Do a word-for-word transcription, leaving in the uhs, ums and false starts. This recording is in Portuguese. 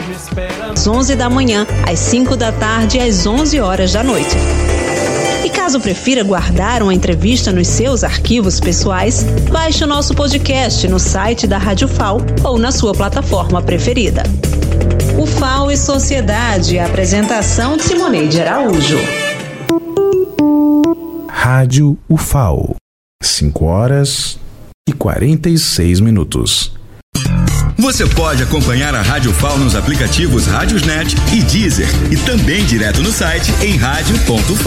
às onze da manhã, às cinco da tarde e às onze horas da noite. E caso prefira guardar uma entrevista nos seus arquivos pessoais, baixe o nosso podcast no site da Rádio F A O ou na sua plataforma preferida. O F A O e Sociedade, a apresentação de Simoneide Araújo. Rádio U F A O, cinco horas e quarenta e seis minutos. Você pode acompanhar a Rádio F A O nos aplicativos Rádiosnet e Deezer e também direto no site em rádio ponto f